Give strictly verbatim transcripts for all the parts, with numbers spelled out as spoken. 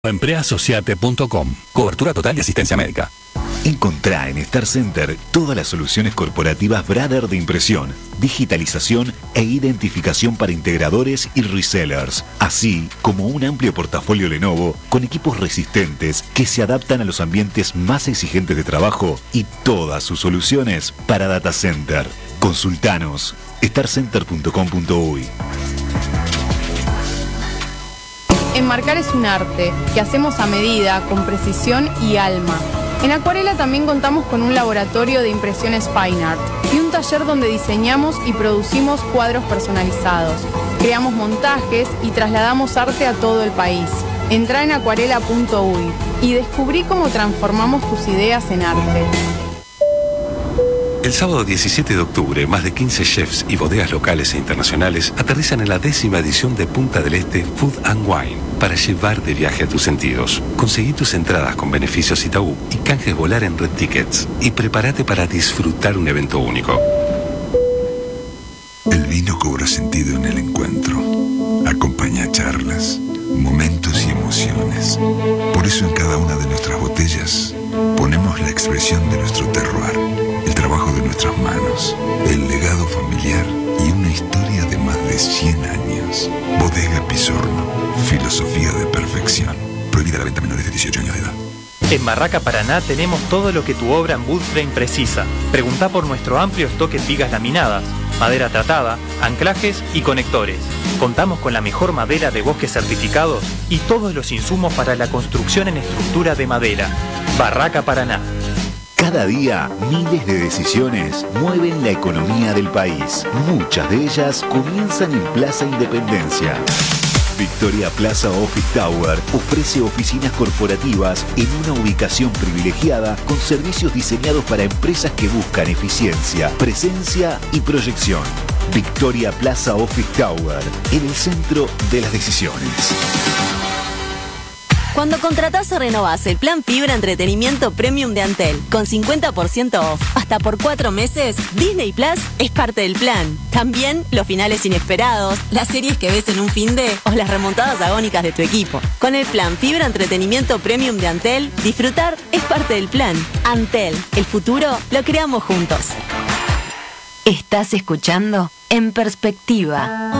Empreasociate punto com. Cobertura total y asistencia médica. Encontrá en Star Center todas las soluciones corporativas Brother de impresión, digitalización e identificación para integradores y resellers, así como un amplio portafolio Lenovo con equipos resistentes que se adaptan a los ambientes más exigentes de trabajo y todas sus soluciones para data center. Consultanos star center punto com punto uy. Enmarcar es un arte que hacemos a medida, con precisión y alma. En Acuarela también contamos con un laboratorio de impresiones Fine Art y un taller donde diseñamos y producimos cuadros personalizados. Creamos montajes y trasladamos arte a todo el país. Entrá en acuarela punto uy y descubrí cómo transformamos tus ideas en arte. El sábado diecisiete de octubre, más de quince chefs y bodegas locales e internacionales aterrizan en la décima edición de Punta del Este Food and Wine para llevar de viaje a tus sentidos. Conseguí tus entradas con beneficios Itaú y canjes volar en Red Tickets y prepárate para disfrutar un evento único. El vino cobra sentido en el encuentro. Acompaña charlas, momentos y emociones. Por eso en cada una de nuestras botellas ponemos la expresión de nuestro terroir, el trabajo de nuestras manos, el legado familiar y una historia de más de cien años. Bodega Pisorno, filosofía de perfección. Prohibida la venta a menores de dieciocho años de edad. En Barraca Paraná tenemos todo lo que tu obra en wood frame precisa. Preguntá por nuestro amplio stock en vigas laminadas, madera tratada, anclajes y conectores. Contamos con la mejor madera de bosques certificados y todos los insumos para la construcción en estructura de madera. Barraca Paraná. Cada día, miles de decisiones mueven la economía del país. Muchas de ellas comienzan en Plaza Independencia. Victoria Plaza Office Tower ofrece oficinas corporativas en una ubicación privilegiada con servicios diseñados para empresas que buscan eficiencia, presencia y proyección. Victoria Plaza Office Tower, en el centro de las decisiones. Cuando contratás o renovás el plan Fibra Entretenimiento Premium de Antel con cincuenta por ciento off hasta por cuatro meses, Disney Plus es parte del plan. También los finales inesperados, las series que ves en un finde o las remontadas agónicas de tu equipo. Con el plan Fibra Entretenimiento Premium de Antel, disfrutar es parte del plan. Antel, el futuro lo creamos juntos. Estás escuchando En Perspectiva.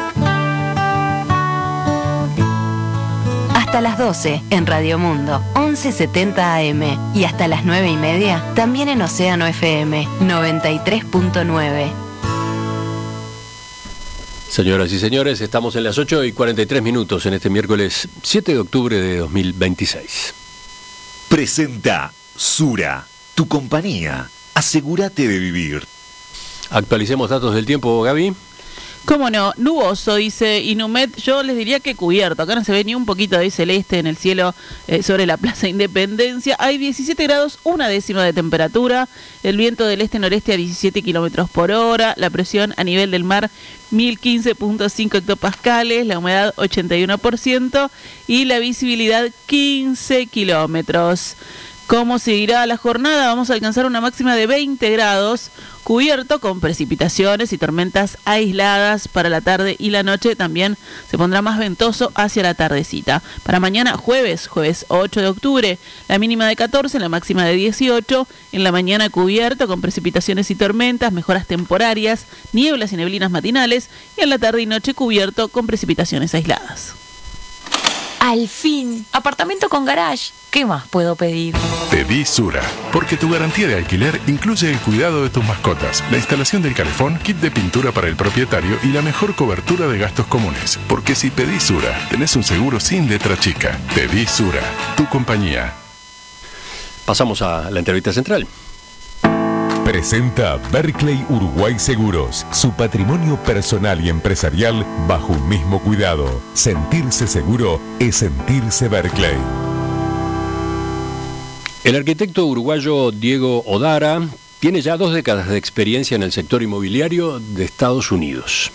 Hasta las doce en Radio Mundo, once setenta A M y hasta las nueve y media también en Océano F M noventa y tres punto nueve. Señoras y señores, estamos en las ocho y cuarenta y tres minutos en este miércoles siete de octubre de dos mil veintiséis. Presenta Sura, tu compañía. Asegúrate de vivir. Actualicemos datos del tiempo, Gaby. Cómo no, nuboso, dice Inumet, yo les diría que cubierto, acá no se ve ni un poquito de celeste en el cielo eh, sobre la Plaza Independencia, hay diecisiete grados, una décima de temperatura, el viento del este-noreste a diecisiete kilómetros por hora, la presión a nivel del mar mil quince punto cinco hectopascales, la humedad ochenta y uno por ciento y la visibilidad quince kilómetros. ¿Cómo seguirá la jornada? Vamos a alcanzar una máxima de veinte grados, cubierto con precipitaciones y tormentas aisladas para la tarde y la noche. También se pondrá más ventoso hacia la tardecita. Para mañana jueves, jueves ocho de octubre, la mínima de catorce, la máxima de dieciocho. En la mañana cubierto con precipitaciones y tormentas, mejoras temporarias, nieblas y neblinas matinales. Y en la tarde y noche cubierto con precipitaciones aisladas. Al fin, apartamento con garage. ¿Qué más puedo pedir? Pedí Sura, porque tu garantía de alquiler incluye el cuidado de tus mascotas, la instalación del calefón, kit de pintura para el propietario y la mejor cobertura de gastos comunes. Porque si pedís Sura, tenés un seguro sin letra chica. Pedí Sura, tu compañía. Pasamos a la entrevista central. Presenta Berkeley Uruguay Seguros, su patrimonio personal y empresarial bajo un mismo cuidado. Sentirse seguro es sentirse Berkeley. El arquitecto uruguayo Diego Odara tiene ya dos décadas de experiencia en el sector inmobiliario de Estados Unidos.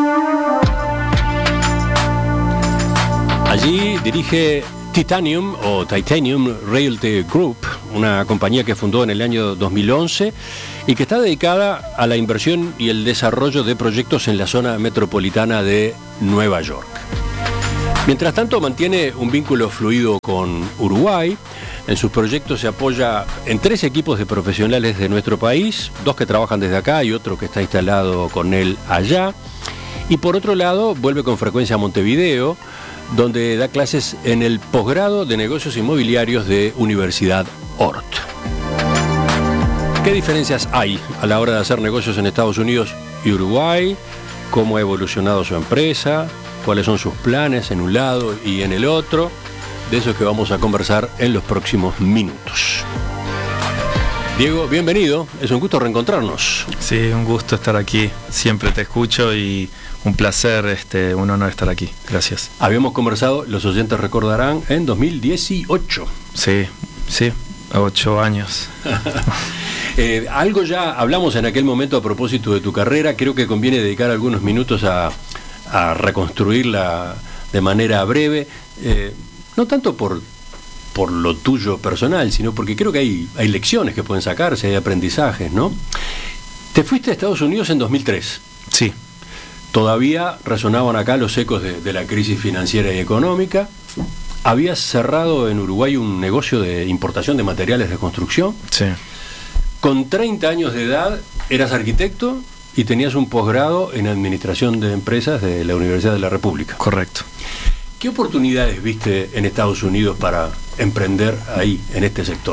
Allí dirige Titanium o Titanium Realty Group, una compañía que fundó en el año dos mil once y que está dedicada a la inversión y el desarrollo de proyectos en la zona metropolitana de Nueva York. Mientras tanto, mantiene un vínculo fluido con Uruguay. En sus proyectos se apoya en tres equipos de profesionales de nuestro país, dos que trabajan desde acá y otro que está instalado con él allá. Y por otro lado, vuelve con frecuencia a Montevideo, donde da clases en el posgrado de negocios inmobiliarios de Universidad Ort. ¿Qué diferencias hay a la hora de hacer negocios en Estados Unidos y Uruguay? ¿Cómo ha evolucionado su empresa? ¿Cuáles son sus planes en un lado y en el otro? De eso es que vamos a conversar en los próximos minutos. Diego, bienvenido. Es un gusto reencontrarnos. Sí, un gusto estar aquí. Siempre te escucho y un placer, este, un honor estar aquí. Gracias. Habíamos conversado, los oyentes recordarán, en dos mil dieciocho. Sí, sí, ocho años. eh, algo ya hablamos en aquel momento a propósito de tu carrera. Creo que conviene dedicar algunos minutos a, a reconstruirla de manera breve. Eh, no tanto por... por lo tuyo personal, sino porque creo que hay, hay lecciones que pueden sacarse, hay aprendizajes, ¿no? Te fuiste a Estados Unidos en dos mil tres. Sí. Todavía resonaban acá los ecos de, de la crisis financiera y económica. Habías cerrado en Uruguay un negocio de importación de materiales de construcción. Sí. Con treinta años de edad eras arquitecto y tenías un posgrado en administración de empresas de la Universidad de la República. Correcto. ¿Qué oportunidades viste en Estados Unidos para emprender ahí, en este sector?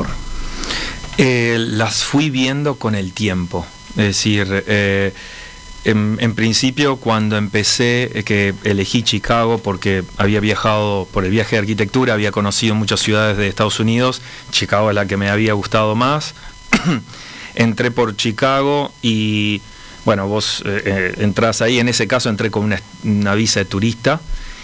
Eh, las fui viendo con el tiempo. Es decir, eh, en, en principio cuando empecé, eh, que elegí Chicago porque había viajado por el viaje de arquitectura, había conocido muchas ciudades de Estados Unidos, Chicago es la que me había gustado más. Entré por Chicago y, bueno, vos eh, eh, entrás ahí, en ese caso entré con una, una visa de turista.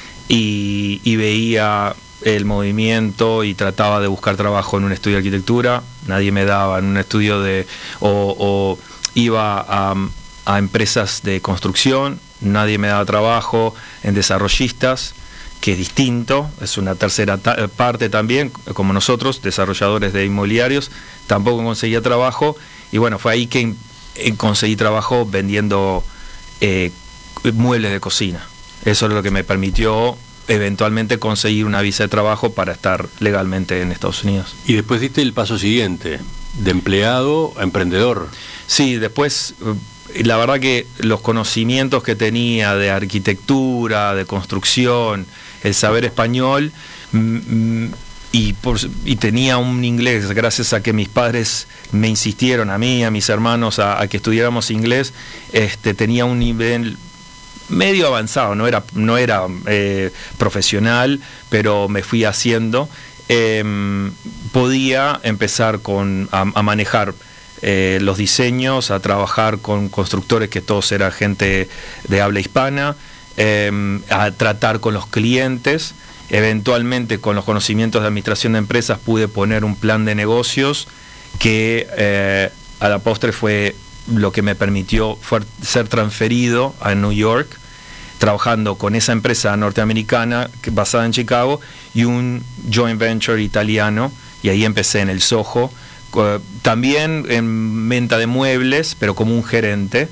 Y, y veía el movimiento y trataba de buscar trabajo en un estudio de arquitectura, nadie me daba, en un estudio de o, o iba a, a empresas de construcción, nadie me daba trabajo, en desarrollistas, que es distinto, es una tercera ta- parte también, como nosotros, desarrolladores de inmobiliarios, tampoco conseguía trabajo, y bueno, fue ahí que eh, conseguí trabajo vendiendo eh, muebles de cocina. Eso es lo que me permitió eventualmente conseguir una visa de trabajo para estar legalmente en Estados Unidos. Y después diste el paso siguiente, de empleado a emprendedor. Sí, después, la verdad que los conocimientos que tenía de arquitectura, de construcción, el saber español, mm, y, por, y tenía un inglés, gracias a que mis padres me insistieron, a mí, a mis hermanos, a, a que estudiáramos inglés, este, tenía un nivel medio avanzado, no era, no era eh, profesional, pero me fui haciendo. Eh, podía empezar con, a, a manejar eh, los diseños, a trabajar con constructores que todos eran gente de habla hispana, eh, a tratar con los clientes. Eventualmente, con los conocimientos de administración de empresas, pude poner un plan de negocios que eh, a la postre fue lo que me permitió fue ser transferido a New York, trabajando con esa empresa norteamericana basada en Chicago y un joint venture italiano, y ahí empecé en el Soho, también en venta de muebles, pero como un gerente,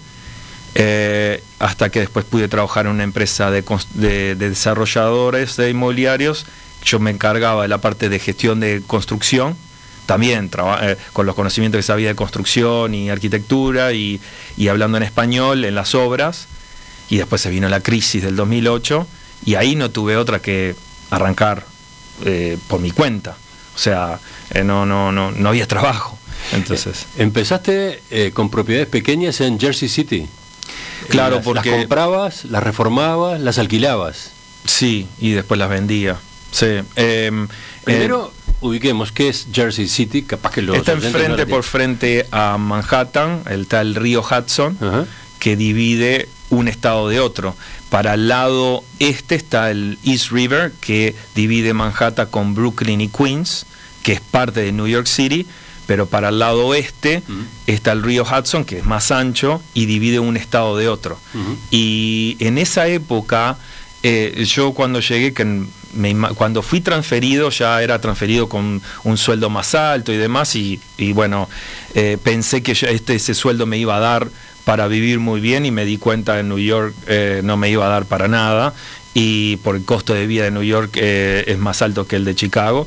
eh, hasta que después pude trabajar en una empresa de, de, de desarrolladores de inmobiliarios. Yo me encargaba de la parte de gestión de construcción, también eh, con los conocimientos que sabía de construcción y arquitectura y, y hablando en español en las obras, y después se vino la crisis del dos mil ocho y ahí no tuve otra que arrancar eh, por mi cuenta, o sea, eh, no, no, no, no había trabajo. Entonces eh, empezaste eh, con propiedades pequeñas en Jersey City. Claro, las, porque las comprabas, las reformabas, las alquilabas. Sí, y después las vendía. Sí. Eh, Primero eh, ubiquemos qué es Jersey City, capaz que lo está enfrente, por frente a Manhattan, el tal río Hudson, uh-huh, que divide un estado de otro. Para el lado este está el East River, que divide Manhattan con Brooklyn y Queens, que es parte de New York City, pero para el lado oeste uh-huh está el río Hudson, que es más ancho y divide un estado de otro. Uh-huh. Y en esa época, eh, yo cuando llegué, que me, cuando fui transferido, ya era transferido con un sueldo más alto y demás, y, y bueno, eh, pensé que este, ese sueldo me iba a dar para vivir muy bien, y me di cuenta en New York eh, no me iba a dar para nada, y por el costo de vida de New York eh, es más alto que el de Chicago.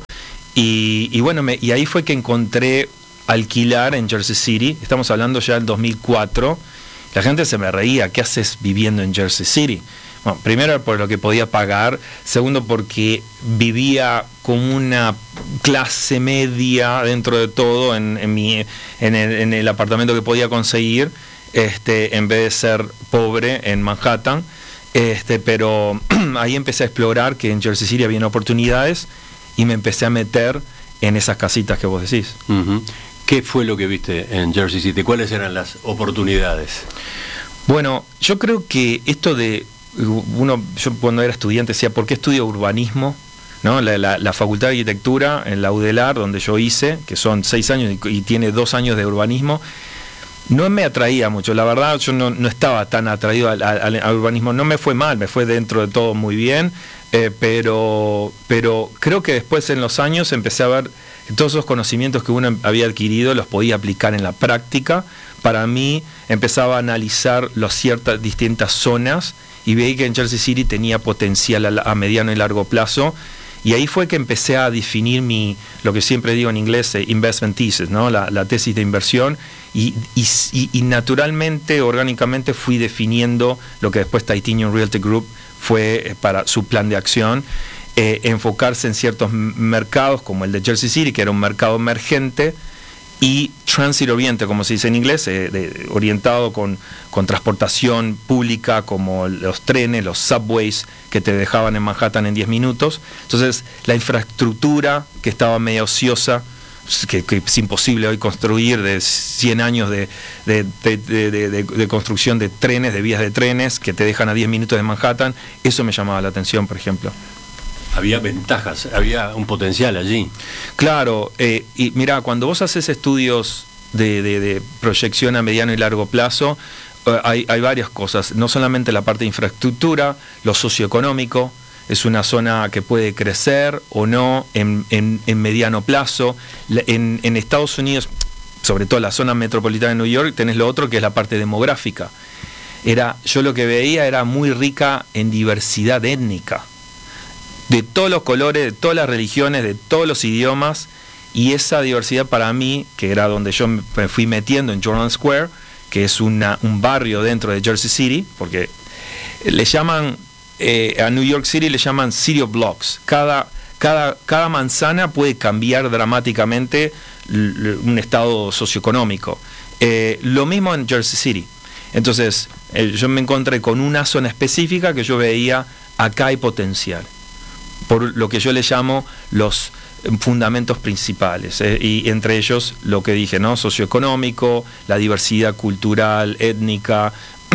Y, y bueno, me, y ahí fue que encontré alquilar en Jersey City. Estamos hablando ya del dos mil cuatro. La gente se me reía, ¿qué haces viviendo en Jersey City? Bueno, primero por lo que podía pagar, segundo porque vivía con una clase media dentro de todo en, en, mi, en, el, en el apartamento que podía conseguir, este, en vez de ser pobre en Manhattan. Este, pero ahí empecé a explorar que en Jersey City había oportunidades y me empecé a meter en esas casitas que vos decís. Uh-huh. ¿Qué fue lo que viste en Jersey City? ¿Cuáles eran las oportunidades? Bueno, yo creo que esto de uno, yo cuando era estudiante decía, ¿por qué estudio urbanismo? ¿No? La, la, la Facultad de Arquitectura en la U D E L A R, donde yo hice, que son seis años y, y tiene dos años de urbanismo, no me atraía mucho. La verdad, yo no, no estaba tan atraído al, al, al urbanismo. No me fue mal, me fue dentro de todo muy bien, eh, pero, pero creo que después en los años empecé a ver que todos esos conocimientos que uno había adquirido los podía aplicar en la práctica. Para mí empezaba a analizar las ciertas distintas zonas y veí que en Jersey City tenía potencial a, a mediano y largo plazo, y ahí fue que empecé a definir mi, lo que siempre digo en inglés, eh, investment thesis, ¿no? la, la tesis de inversión, y, y, y naturalmente, orgánicamente fui definiendo lo que después Titanium Realty Group fue para su plan de acción, eh, enfocarse en ciertos mercados como el de Jersey City, que era un mercado emergente, y transit oriented, como se dice en inglés, eh, de, orientado con, con transportación pública, como los trenes, los subways que te dejaban en Manhattan en diez minutos. Entonces, la infraestructura que estaba medio ociosa, que, que es imposible hoy construir, de cien años de, de, de, de, de, de construcción de trenes, de vías de trenes, que te dejan a diez minutos de Manhattan, eso me llamaba la atención, por ejemplo. Había ventajas, había un potencial allí. Claro, eh, y mira, cuando vos haces estudios de, de, de proyección a mediano y largo plazo, eh, hay, hay varias cosas, no solamente la parte de infraestructura, lo socioeconómico, es una zona que puede crecer o no en, en, en mediano plazo. En, en Estados Unidos, sobre todo la zona metropolitana de New York, tenés lo otro que es la parte demográfica. Era, yo lo que veía era muy rica en diversidad étnica, de todos los colores, de todas las religiones, de todos los idiomas, y esa diversidad para mí, que era donde yo me fui metiendo en Jordan Square, que es una, un barrio dentro de Jersey City, porque le llaman, eh, a New York City le llaman City of Blocks. Cada, cada, cada manzana puede cambiar dramáticamente un estado socioeconómico. Eh, lo mismo en Jersey City. Entonces, eh, yo me encontré con una zona específica que yo veía, acá hay potencial, por lo que yo le llamo los fundamentos principales, eh, y entre ellos lo que dije, ¿no? Socioeconómico, la diversidad cultural, étnica,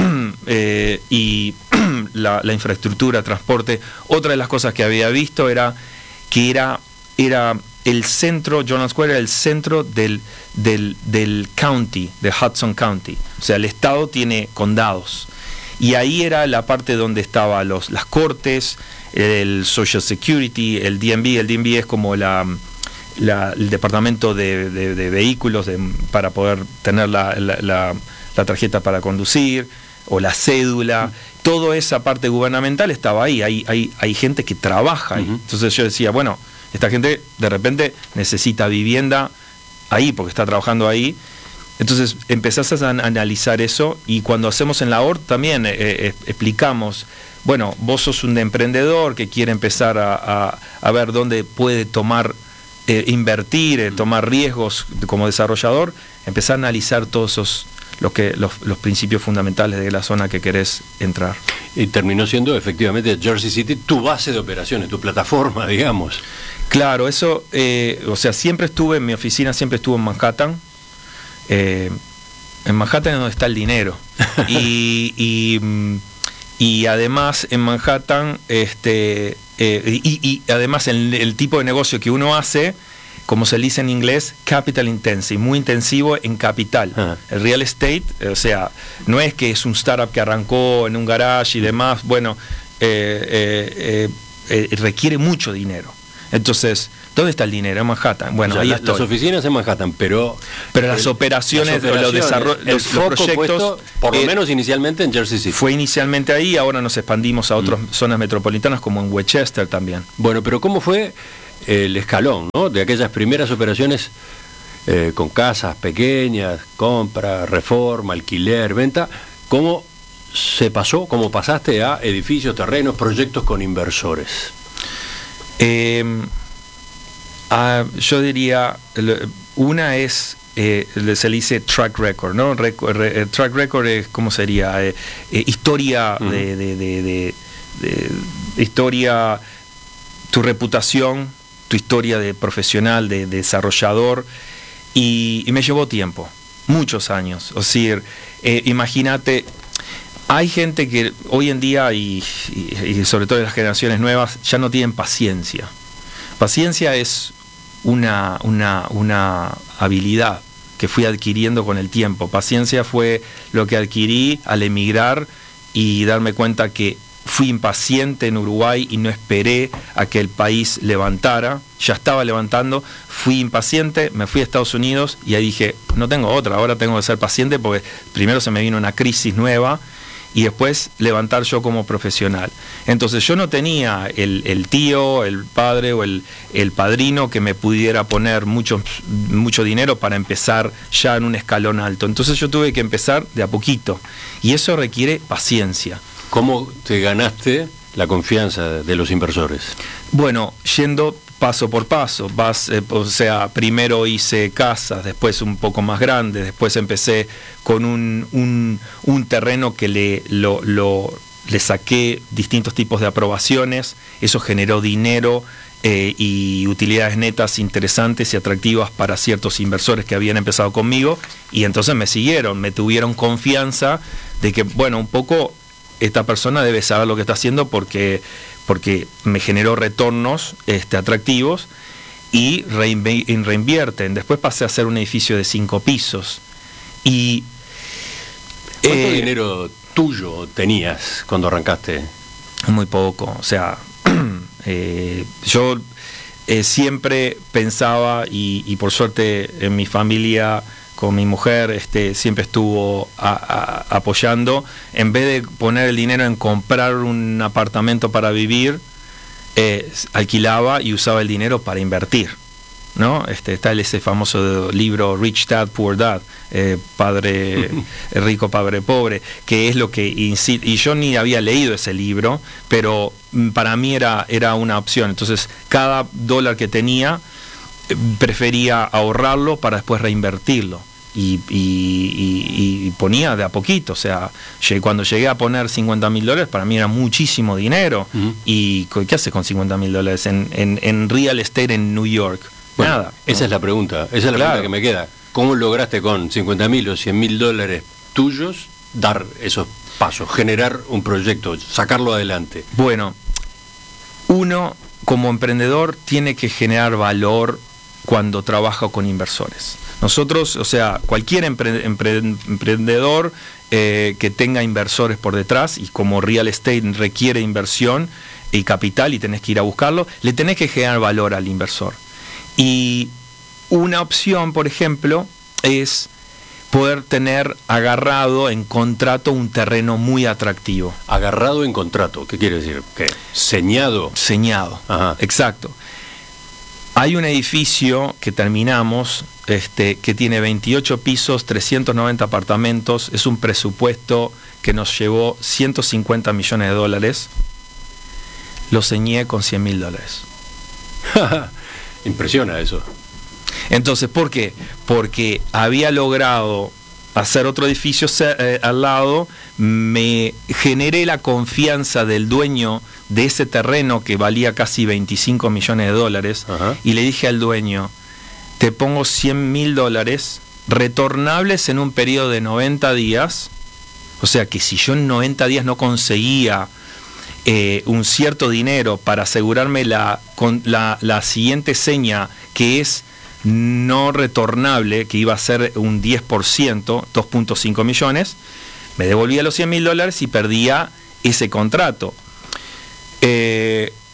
eh, y la, la infraestructura, transporte. Otra de las cosas que había visto era que era, era el centro, Jordan Square era el centro del, del, del county, de Hudson County. O sea, el estado tiene condados. Y ahí era la parte donde estaban los, las cortes, el Social Security, el D M V. El D M V es como la, la, el departamento de, de, de vehículos de, para poder tener la, la, la, la tarjeta para conducir, o la cédula. Uh-huh. Toda esa parte gubernamental estaba ahí. Hay, hay, hay gente que trabaja ahí. Uh-huh. Entonces yo decía, bueno, esta gente de repente necesita vivienda ahí porque está trabajando ahí. Entonces empezás a analizar eso, y cuando hacemos en la O R también eh, eh, explicamos, bueno, vos sos un emprendedor que quiere empezar a, a, a ver dónde puede tomar, eh, invertir, eh, tomar riesgos como desarrollador, empezar a analizar todos esos, lo que, los, los principios fundamentales de la zona que querés entrar. Y terminó siendo efectivamente Jersey City tu base de operaciones, tu plataforma, digamos. Claro, eso, eh, o sea, siempre estuve, en mi oficina siempre estuvo en Manhattan. Eh, en Manhattan es donde está el dinero, y, y, y además en Manhattan este, eh, y, y además el, el tipo de negocio que uno hace, como se dice en inglés, capital intensive, muy intensivo en capital. Uh-huh. El real estate, o sea, no es que es un startup que arrancó en un garage y demás, bueno, eh, eh, eh, eh, requiere mucho dinero. Entonces, ¿dónde está el dinero? En Manhattan. Bueno, O sea, ahí la- estoy. las oficinas en Manhattan, pero Pero las el- operaciones, las los desarrollos, el los, los foco proyectos, puesto, por lo eh, menos inicialmente en Jersey City. fue inicialmente ahí, ahora nos expandimos a otras Mm. zonas metropolitanas como en Westchester también. Bueno, pero ¿cómo fue el escalón, ¿no? De aquellas primeras operaciones eh, con casas pequeñas, compra, reforma, alquiler, venta? ¿Cómo se pasó, cómo pasaste a edificios, terrenos, proyectos con inversores? Eh, ah, yo diría, lo- una es, eh, se le dice track record, ¿no? Reco- re- eh, track record es, ¿cómo sería? Eh, eh, historia Ujú. de, de- de- de- de- historia, tu reputación, tu historia de profesional, de, de desarrollador, y, y me llevó tiempo, muchos años. O sea, eh, imagínate, hay gente que hoy en día, y, y- y sobre todo en las generaciones nuevas, ya no tienen paciencia. Paciencia es una, una, una habilidad que fui adquiriendo con el tiempo. Paciencia fue lo que adquirí al emigrar y darme cuenta que fui impaciente en Uruguay y no esperé a que el país levantara. Ya estaba levantando, fui impaciente, me fui a Estados Unidos y ahí dije, no tengo otra, ahora tengo que ser paciente porque primero se me vino una crisis nueva y después levantar yo como profesional. Entonces yo no tenía el, el tío, el padre o el, el padrino que me pudiera poner mucho, mucho dinero para empezar ya en un escalón alto. Entonces yo tuve que empezar de a poquito y eso requiere paciencia. ¿Cómo te ganaste la confianza de los inversores? Bueno, yendo paso por paso, vas, eh, o sea, primero hice casas, después un poco más grandes, después empecé con un, un, un terreno que le, lo, lo, le saqué distintos tipos de aprobaciones, eso generó dinero eh, y utilidades netas interesantes y atractivas para ciertos inversores que habían empezado conmigo y entonces me siguieron, me tuvieron confianza de que, bueno, un poco esta persona debe saber lo que está haciendo porque, porque me generó retornos este, atractivos y reinve- reinvierten. Después pasé a hacer un edificio de cinco pisos. Y, ¿Cuánto eh, dinero tuyo tenías cuando arrancaste? Muy poco, o sea, eh, yo eh, siempre pensaba y, y por suerte en mi familia con mi mujer este, siempre estuvo a- a- apoyando, en vez de poner el dinero en comprar un apartamento para vivir, eh, alquilaba y usaba el dinero para invertir, ¿no? Este, está ese famoso libro Rich Dad, Poor Dad, eh, padre rico, padre pobre, que es lo que incita, y yo ni había leído ese libro, pero mm, para mí era, era una opción. Entonces cada dólar que tenía eh, prefería ahorrarlo para después reinvertirlo. Y, y- y- y ponía de a poquito, o sea, llegué- cuando llegué a poner cincuenta mil dólares, para mí era muchísimo dinero. Ujú. ¿Y co- qué hace con cincuenta mil dólares en, en, en real estate en New York? Bueno, Nada. esa ¿no? es la pregunta, esa es la Claro. pregunta que me queda. ¿Cómo lograste con cincuenta mil o cien mil dólares tuyos dar esos pasos, generar un proyecto, sacarlo adelante? Bueno, uno como emprendedor tiene que generar valor cuando trabaja con inversores. Nosotros, o sea, cualquier empre- empre- emprendedor eh, que tenga inversores por detrás, y como real estate requiere inversión y capital y tenés que ir a buscarlo, le tenés que generar valor al inversor. Y una opción, por ejemplo, es poder tener agarrado en contrato un terreno muy atractivo. Agarrado en contrato, ¿qué quiere decir? ¿Qué? ¿Señado? Señado, Ajá. exacto. Hay un edificio que terminamos, este, que tiene veintiocho pisos, trescientos noventa apartamentos, es un presupuesto que nos llevó ciento cincuenta millones de dólares, lo ceñé con cien mil dólares. Impresiona eso. Entonces, ¿por qué? Porque había logrado hacer otro edificio ce- eh, al lado, me generé la confianza del dueño de ese terreno que valía casi veinticinco millones de dólares, Ajá. y le dije al dueño, te pongo cien mil dólares retornables en un periodo de noventa días, o sea que si yo en noventa días no conseguía eh, un cierto dinero para asegurarme la, con, la, la siguiente seña, que es no retornable, que iba a ser un diez por ciento, dos punto cinco millones, me devolvía los cien mil dólares y perdía ese contrato. Eh,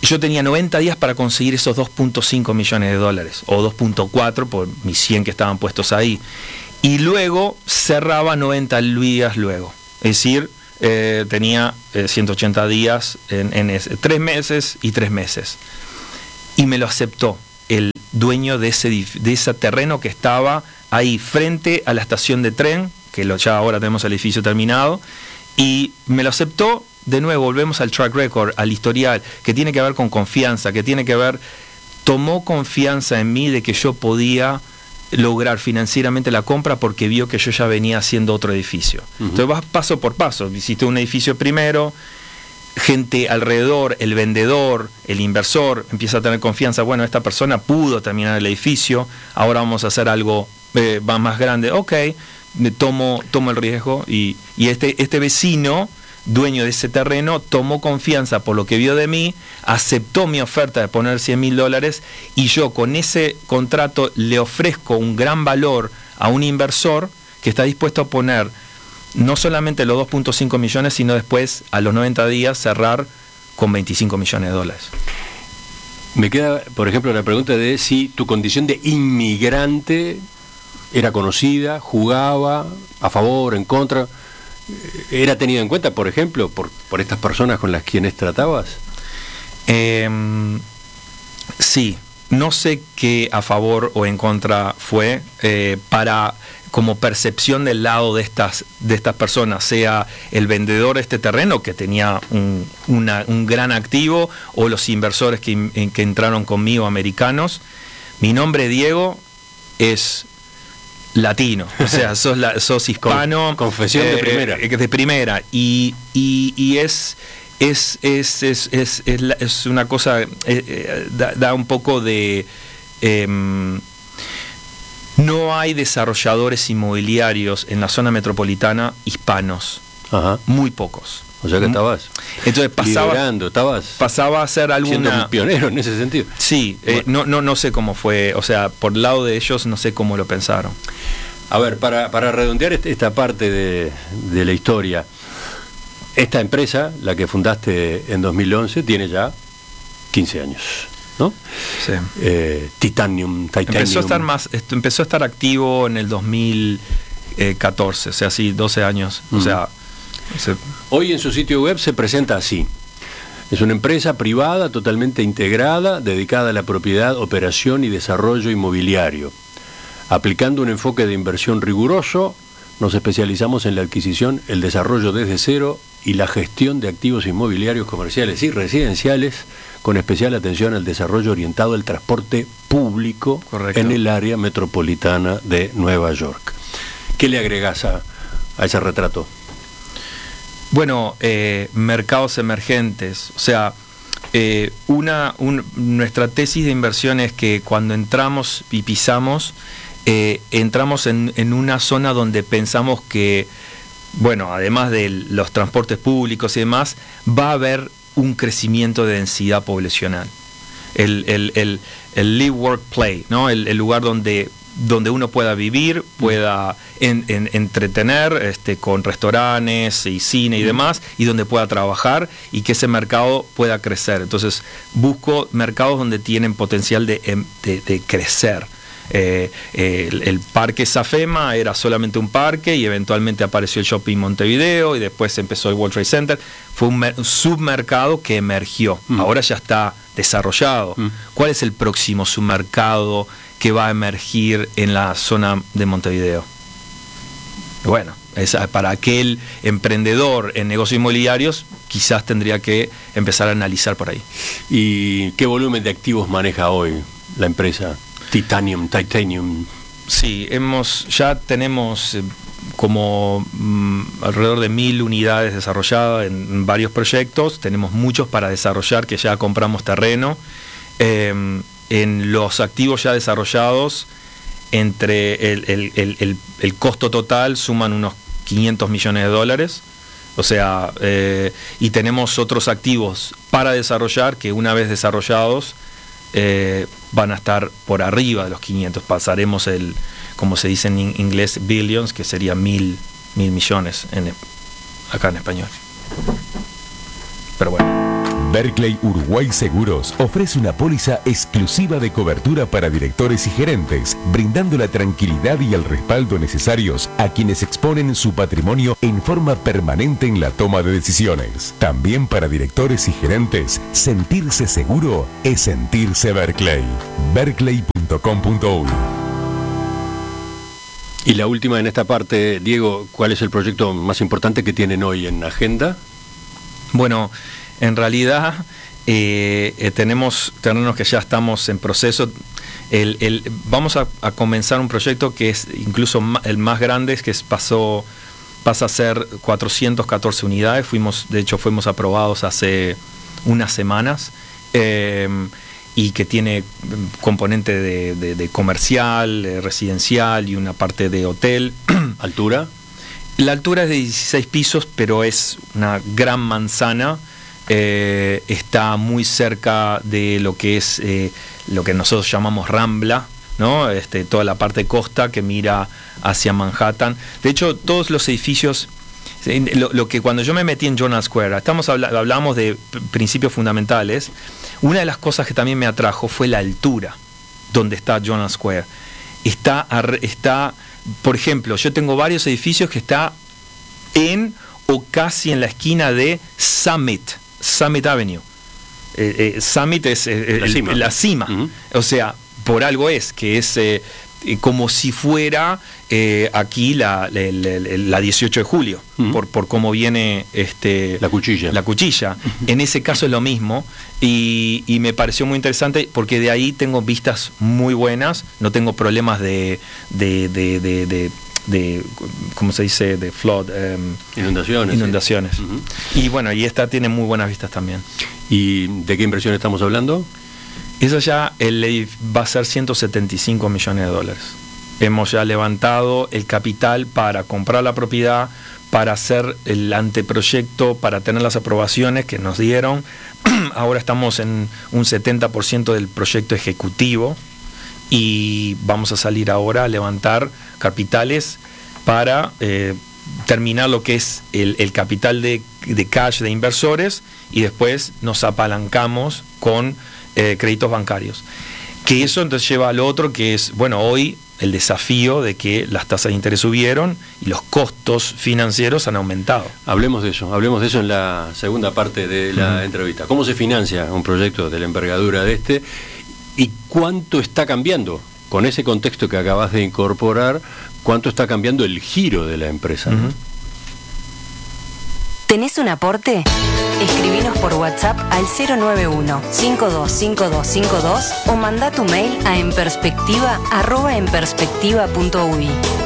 yo tenía noventa días para conseguir esos dos punto cinco millones de dólares, o dos punto cuatro por mis cien que estaban puestos ahí. Y luego cerraba noventa días luego. Es decir, eh, tenía eh, ciento ochenta días en, en ese, tres meses y tres meses. Y me lo aceptó el dueño de ese, de ese terreno que estaba ahí frente a la estación de tren, que lo, ya ahora tenemos el edificio terminado, y me lo aceptó. De nuevo, volvemos al track record, al historial, que tiene que ver con confianza, que tiene que ver, tomó confianza en mí de que yo podía lograr financieramente la compra porque vio que yo ya venía haciendo otro edificio. Uh-huh. Entonces vas paso por paso, visité un edificio primero, gente alrededor, el vendedor, el inversor, empieza a tener confianza, bueno, esta persona pudo terminar el edificio, ahora vamos a hacer algo eh, más grande, ok, tomo, tomo el riesgo y, y este, este vecino, dueño de ese terreno, tomó confianza por lo que vio de mí, aceptó mi oferta de poner cien mil dólares y yo con ese contrato le ofrezco un gran valor a un inversor que está dispuesto a poner no solamente los dos punto cinco millones, sino después a los noventa días cerrar con veinticinco millones de dólares. Me queda, por ejemplo, la pregunta de si tu condición de inmigrante era conocida, jugaba a favor, en contra. ¿Era tenido en cuenta, por ejemplo, por, por estas personas con las quienes tratabas? Eh, sí, no sé qué a favor o en contra fue eh, para como percepción del lado de estas, de estas personas, sea el vendedor de este terreno que tenía un, una, un gran activo o los inversores que, que entraron conmigo, americanos. Mi nombre, Diego, es latino, o sea, sos, la, sos hispano. Con, confesión eh, de primera. Eh, de primera. Y, y, y es, es, es, es, es, es, la, es una cosa, eh, eh, da, da un poco de... Eh, no hay desarrolladores inmobiliarios en la zona metropolitana hispanos. Ajá. Muy pocos. O sea que estabas Entonces pasaba, liderando, estabas pasaba a ser alguna... siendo un pionero en ese sentido. Sí, bueno. eh, no, no, no sé cómo fue, o sea, por el lado de ellos no sé cómo lo pensaron. A ver, para, para redondear esta parte de, de la historia, esta empresa, la que fundaste en dos mil once, tiene ya quince años, ¿no? Sí. Eh, Titanium, Titanium. Empezó a estar más, empezó a estar activo en el dos mil catorce, o sea, sí, doce años, mm. o sea... Se... Hoy en su sitio web se presenta así: es una empresa privada totalmente integrada, dedicada a la propiedad, operación y desarrollo inmobiliario. Aplicando un enfoque de inversión riguroso, nos especializamos en la adquisición, el desarrollo desde cero y la gestión de activos inmobiliarios comerciales y residenciales, con especial atención al desarrollo orientado al transporte público. Correcto. En el área metropolitana de Nueva York. ¿Qué le agregás a, a ese retrato? Bueno, eh, mercados emergentes, o sea, eh, una, un, nuestra tesis de inversión es que cuando entramos y pisamos, eh, entramos en, en una zona donde pensamos que, bueno, además de los transportes públicos y demás, va a haber un crecimiento de densidad poblacional. El, el, el, el live, work, play, ¿no? El, el lugar donde... donde uno pueda vivir, pueda en, en, entretener este, con restaurantes y cine y demás, y donde pueda trabajar y que ese mercado pueda crecer. Entonces busco mercados donde tienen potencial de, de, de crecer. Eh, eh, el, el parque Safema era solamente un parque y eventualmente apareció el Shopping Montevideo y después empezó el World Trade Center. Fue un, un submercado que emergió. Mm. Ahora ya está desarrollado. Mm. ¿Cuál es el próximo submercado que va a emergir en la zona de Montevideo? Bueno, es para aquel emprendedor en negocios inmobiliarios, quizás tendría que empezar a analizar por ahí. ¿Y qué volumen de activos maneja hoy la empresa Titanium, Titanium? Sí, hemos, ya tenemos eh, como mm, alrededor de mil unidades desarrolladas en, en varios proyectos. Tenemos muchos para desarrollar, que ya compramos terreno. Eh, En los activos ya desarrollados, entre el, el, el, el, el costo total suman unos quinientos millones de dólares. O sea, eh, y tenemos otros activos para desarrollar que una vez desarrollados eh, van a estar por arriba de los quinientos. Pasaremos el, como se dice en inglés, billions, que sería mil, mil millones en, acá en español. Pero bueno. Berkeley Uruguay Seguros ofrece una póliza exclusiva de cobertura para directores y gerentes, brindando la tranquilidad y el respaldo necesarios a quienes exponen su patrimonio en forma permanente en la toma de decisiones. También para directores y gerentes, sentirse seguro es sentirse Berkeley. berkeley punto com punto uy. Y la última en esta parte, Diego, ¿cuál es el proyecto más importante que tienen hoy en agenda? Bueno, en realidad eh, eh, tenemos terrenos que ya estamos en proceso. El, el, vamos a, a comenzar un proyecto que es incluso ma, el más grande, que es, pasó, pasa a ser cuatrocientas catorce unidades. Fuimos, de hecho, fuimos aprobados hace unas semanas. Eh, y que tiene componente de, de, de comercial, eh, residencial y una parte de hotel. ¿Altura? La altura es de dieciséis pisos, pero es una gran manzana. Eh, está muy cerca de lo que es eh, lo que nosotros llamamos Rambla, ¿no? Este, toda la parte costa que mira hacia Manhattan. De hecho, todos los edificios, lo, lo que cuando yo me metí en Journal Square, estamos habla, hablamos de principios fundamentales. Una de las cosas que también me atrajo fue la altura donde está Journal Square. Está, está, por ejemplo, yo tengo varios edificios que está en o casi en la esquina de Summit, Summit Avenue. Eh, eh, Summit es eh, la el, cima. la cima. Uh-huh. O sea, por algo es, que es eh, como si fuera eh, aquí la, la, la, la dieciocho de julio, uh-huh. por, por cómo viene este, la cuchilla. La cuchilla. En ese caso es lo mismo, y, y me pareció muy interesante porque de ahí tengo vistas muy buenas, no tengo problemas de... de, de, de, de de, ¿cómo se dice? De flood. Um, inundaciones. Inundaciones. Sí. Uh-huh. Y bueno, y esta tiene muy buenas vistas también. ¿Y de qué inversión estamos hablando? Eso ya el, va a ser ciento setenta y cinco millones de dólares. Hemos ya levantado el capital para comprar la propiedad, para hacer el anteproyecto, para tener las aprobaciones que nos dieron. Ahora estamos en un setenta por ciento del proyecto ejecutivo y vamos a salir ahora a levantar capitales para eh, terminar lo que es el, el capital de, de cash de inversores, y después nos apalancamos con eh, créditos bancarios. Que eso entonces lleva al otro, que es, bueno, hoy el desafío de que las tasas de interés subieron y los costos financieros han aumentado. Hablemos de eso, hablemos de eso en la segunda parte de la uh-huh. entrevista. ¿Cómo se financia un proyecto de la envergadura de este? ¿Y cuánto está cambiando? Con ese contexto que acabas de incorporar, ¿cuánto está cambiando el giro de la empresa? Uh-huh. ¿Tenés un aporte? Escribinos por WhatsApp al cero nueve uno, cinco dos cinco dos cinco dos o manda tu mail a enperspectiva arroba enperspectiva punto uy.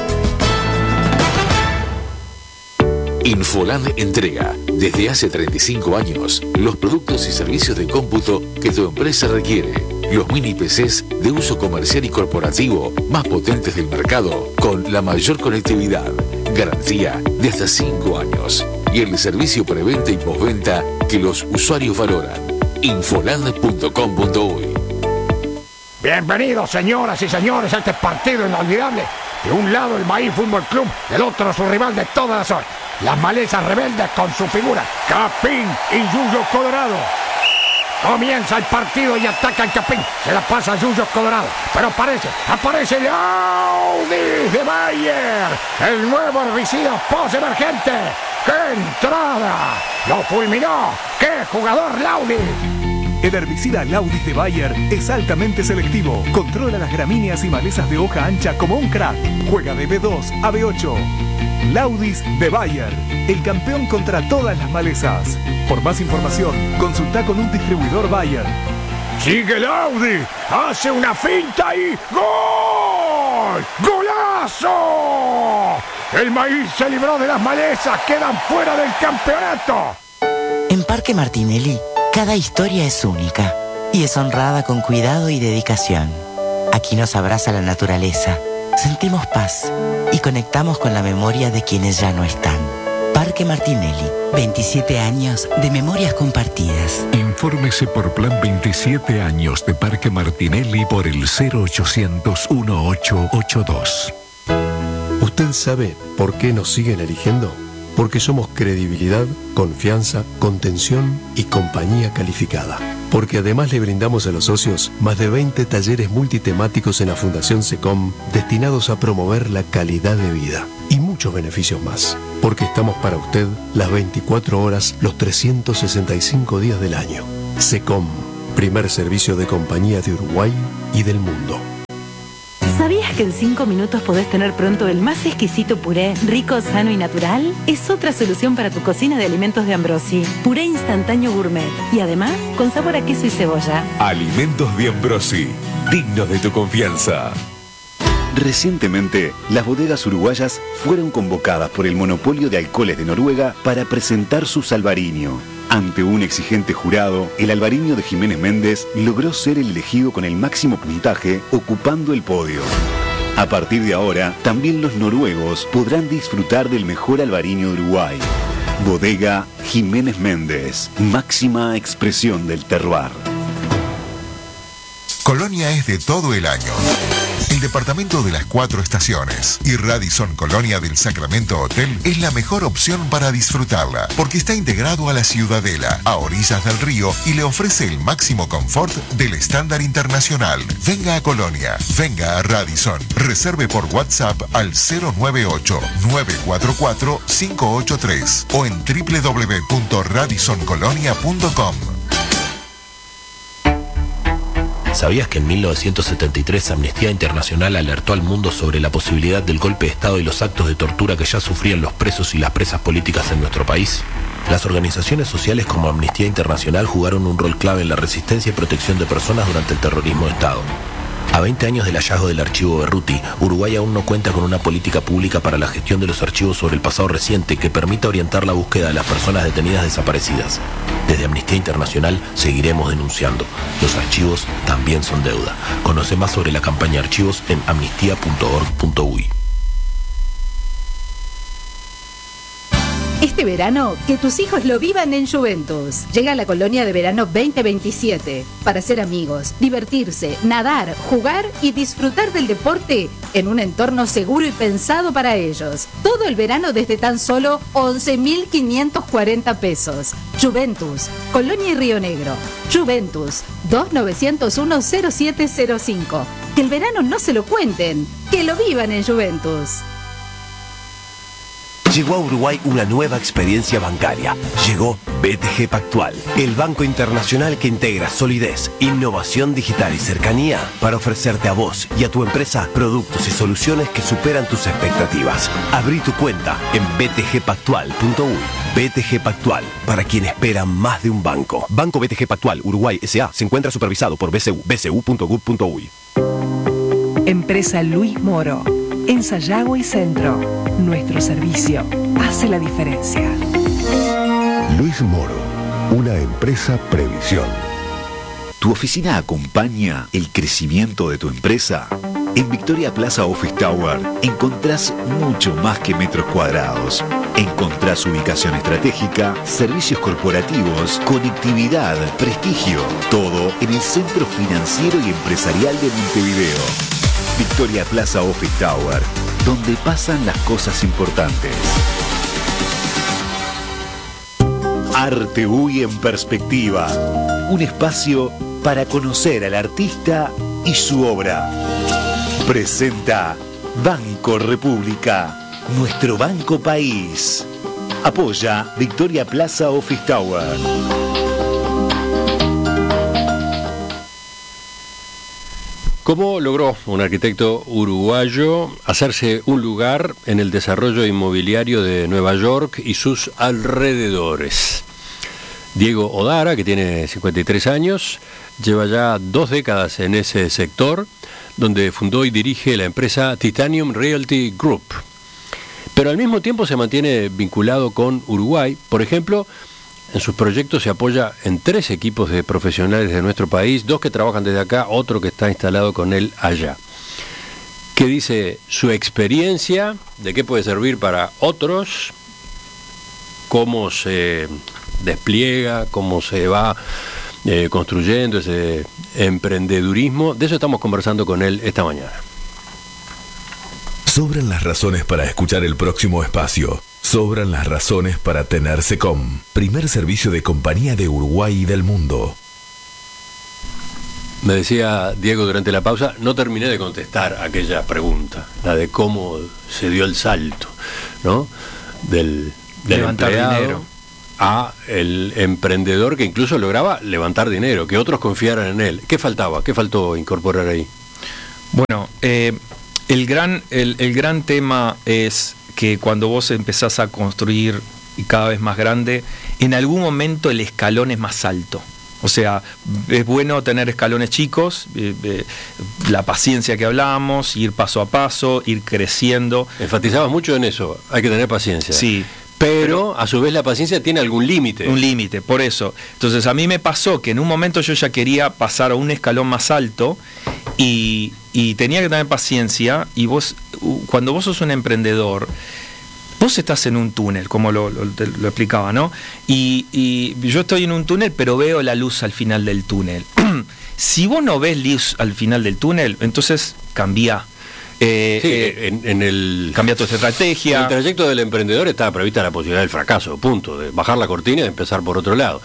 Infoland entrega desde hace treinta y cinco años los productos y servicios de cómputo que tu empresa requiere. Los mini P Cs de uso comercial y corporativo más potentes del mercado, con la mayor conectividad, garantía de hasta cinco años y el servicio preventa y postventa que los usuarios valoran. Infoland punto com punto uy. Bienvenidos, señoras y señores, a este partido inolvidable. De un lado el Maíz Fútbol Club, del otro su rival de todas las horas, las Malezas Rebeldes con su figura Capín y Yuyo Colorado. Comienza el partido y ataca el Capín. Se la pasa a Yuyo Colorado, pero aparece, aparece el Audi de Bayer, el nuevo herbicida post-emergente. ¡Qué entrada! ¡Lo fulminó! ¡Qué jugador Laudi! El herbicida Laudis de Bayer es altamente selectivo. Controla las gramíneas y malezas de hoja ancha como un crack. Juega de B dos a B ocho. Laudis de Bayer, el campeón contra todas las malezas. Por más información, consulta con un distribuidor Bayer. ¡Sigue Laudi! ¡Hace una finta y ¡gol! ¡Golazo! El Maíz se libró de las malezas, quedan fuera del campeonato. En Parque Martinelli, cada historia es única y es honrada con cuidado y dedicación. Aquí nos abraza la naturaleza, sentimos paz y conectamos con la memoria de quienes ya no están. Parque Martinelli, veintisiete años de memorias compartidas. Infórmese por Plan veintisiete años de Parque Martinelli por el cero ochocientos dieciocho ochenta y dos. ¿Usted sabe por qué nos siguen eligiendo? Porque somos credibilidad, confianza, contención y compañía calificada. Porque además le brindamos a los socios más de veinte talleres multitemáticos en la Fundación SECOM destinados a promover la calidad de vida. Y muchos beneficios más. Porque estamos para usted las veinticuatro horas, los trescientos sesenta y cinco días del año. SECOM, primer servicio de compañía de Uruguay y del mundo. ¿Sabías que en cinco minutos podés tener pronto el más exquisito puré, rico, sano y natural? Es otra solución para tu cocina de alimentos de Ambrosi. Puré instantáneo gourmet y además con sabor a queso y cebolla. Alimentos de Ambrosi, dignos de tu confianza. Recientemente, las bodegas uruguayas fueron convocadas por el Monopolio de Alcoholes de Noruega para presentar su Salvarinho. Ante un exigente jurado, el albariño de Jiménez Méndez logró ser el elegido con el máximo puntaje, ocupando el podio. A partir de ahora, también los noruegos podrán disfrutar del mejor albariño de Uruguay. Bodega Jiménez Méndez, máxima expresión del terroir. Colonia es de todo el año. El departamento de las cuatro estaciones y Radisson Colonia del Sacramento Hotel es la mejor opción para disfrutarla, porque está integrado a la Ciudadela, a orillas del río, y le ofrece el máximo confort del estándar internacional. Venga a Colonia, venga a Radisson. Reserve por WhatsApp al cero nueve ocho, nueve cuatro cuatro, cinco ocho tres o en doble u doble u doble u punto radisson colonia punto com. ¿Sabías que en mil novecientos setenta y tres Amnistía Internacional alertó al mundo sobre la posibilidad del golpe de Estado y los actos de tortura que ya sufrían los presos y las presas políticas en nuestro país? Las organizaciones sociales como Amnistía Internacional jugaron un rol clave en la resistencia y protección de personas durante el terrorismo de Estado. A veinte años del hallazgo del archivo Berruti, Uruguay aún no cuenta con una política pública para la gestión de los archivos sobre el pasado reciente que permita orientar la búsqueda de las personas detenidas desaparecidas. Desde Amnistía Internacional seguiremos denunciando. Los archivos también son deuda. Conoce más sobre la campaña Archivos en amnistía punto org punto uy. Este verano, que tus hijos lo vivan en Juventus. Llega la colonia de verano veinte veintisiete para ser amigos, divertirse, nadar, jugar y disfrutar del deporte en un entorno seguro y pensado para ellos. Todo el verano desde tan solo once mil quinientos cuarenta pesos. Juventus, Colonia y Río Negro. Juventus, dos nueve cero uno cero siete cero cinco. Que el verano no se lo cuenten, que lo vivan en Juventus. Llegó a Uruguay una nueva experiencia bancaria. Llegó B T G Pactual, el banco internacional que integra solidez, innovación digital y cercanía para ofrecerte a vos y a tu empresa productos y soluciones que superan tus expectativas. Abrí tu cuenta en b t g pactual punto uy. B T G Pactual, para quien espera más de un banco. Banco B T G Pactual Uruguay S A se encuentra supervisado por B C U, b c u punto gov punto uy. Empresa Luis Moro, en Sayago y Centro. Nuestro servicio hace la diferencia. Luis Moro, una empresa previsión. ¿Tu oficina acompaña el crecimiento de tu empresa? En Victoria Plaza Office Tower encontrás mucho más que metros cuadrados. Encontrás ubicación estratégica, servicios corporativos, conectividad, prestigio. Todo en el centro financiero y empresarial de Montevideo. Victoria Plaza Office Tower, donde pasan las cosas importantes. Arte U Y en perspectiva. Un espacio para conocer al artista y su obra. Presenta Banco República, nuestro banco país. Apoya Victoria Plaza Office Tower. ¿Cómo logró un arquitecto uruguayo hacerse un lugar en el desarrollo inmobiliario de Nueva York y sus alrededores? Diego Odara, que tiene cincuenta y tres años, lleva ya dos décadas en ese sector, donde fundó y dirige la empresa Titanium Realty Group. Pero al mismo tiempo se mantiene vinculado con Uruguay. Por ejemplo, en sus proyectos se apoya en tres equipos de profesionales de nuestro país, dos que trabajan desde acá, otro que está instalado con él allá. ¿Qué dice su experiencia? ¿De qué puede servir para otros? ¿Cómo se despliega? ¿Cómo se va eh, construyendo ese emprendedurismo? De eso estamos conversando con él esta mañana. Sobran las razones para escuchar el próximo espacio. Sobran las razones para tener SECOM, primer servicio de compañía de Uruguay y del mundo. Me decía Diego durante la pausa, no terminé de contestar aquella pregunta, la de cómo se dio el salto, ¿no? Del, del Levantar empleado dinero. a el emprendedor que incluso lograba levantar dinero, que otros confiaran en él. ¿Qué faltaba? ¿Qué faltó incorporar ahí? Bueno, eh, el, gran, el, el gran tema es que cuando vos empezás a construir y cada vez más grande, en algún momento el escalón es más alto. O sea, es bueno tener escalones chicos, eh, eh, la paciencia que hablábamos, ir paso a paso, ir creciendo. Enfatizabas mucho en eso, hay que tener paciencia. Sí. Pero a su vez la paciencia tiene algún límite. Un límite, por eso. Entonces a mí me pasó que en un momento yo ya quería pasar a un escalón más alto y, y tenía que tener paciencia, y vos, cuando vos sos un emprendedor, vos estás en un túnel, como lo, lo, lo explicaba, ¿no? Y, y yo estoy en un túnel, pero veo la luz al final del túnel. Si vos no ves luz al final del túnel, entonces cambia. Eh, sí, eh, en, en el cambia tu estrategia. En el trayecto del emprendedor estaba prevista la posibilidad del fracaso, punto, de bajar la cortina y de empezar por otro lado.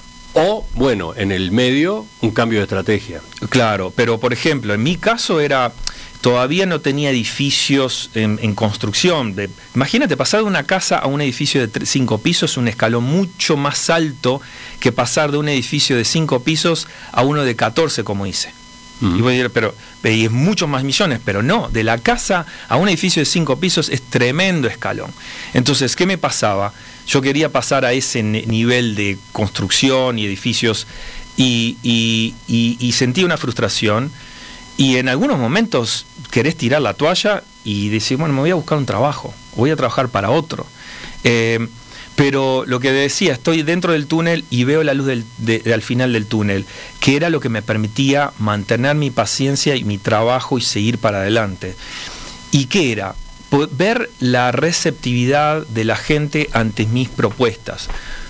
O, bueno, en el medio, un cambio de estrategia. Claro, pero por ejemplo, en mi caso era, todavía no tenía edificios en, en construcción. De, imagínate, pasar de una casa a un edificio de tres, cinco pisos es un escalón mucho más alto que pasar de un edificio de cinco pisos a uno de catorce, como hice. Uh-huh. Y voy a decir, pero y es muchos más millones, pero no, de la casa a un edificio de cinco pisos es tremendo escalón. Entonces, ¿qué me pasaba? Yo quería pasar a ese nivel de construcción y edificios y, y, y, y sentí una frustración, y en algunos momentos querés tirar la toalla y decir, bueno, me voy a buscar un trabajo, voy a trabajar para otro. Eh, Pero lo que decía, estoy dentro del túnel y veo la luz del, de, de, al final del túnel, que era lo que me permitía mantener mi paciencia y mi trabajo y seguir para adelante. ¿Y qué era? Ver la receptividad de la gente ante mis propuestas.